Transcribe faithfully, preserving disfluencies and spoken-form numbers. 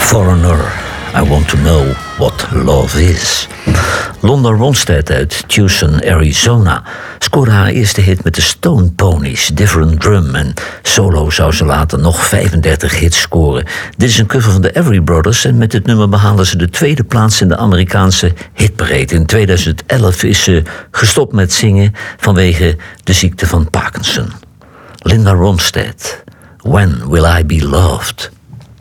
Foreigner, I want to know what love is. Londa Ronstadt uit Tucson, Arizona, scoorde haar eerste hit met de Stone Ponies, Different Drum. En solo zou ze later nog vijfendertig hits scoren. Dit is een cover van de Everly Brothers en met dit nummer behalen ze de tweede plaats in de Amerikaanse hitparade. In tweeduizend elf is ze gestopt met zingen vanwege de ziekte van Parkinson. Linda Ronstadt, When Will I Be Loved?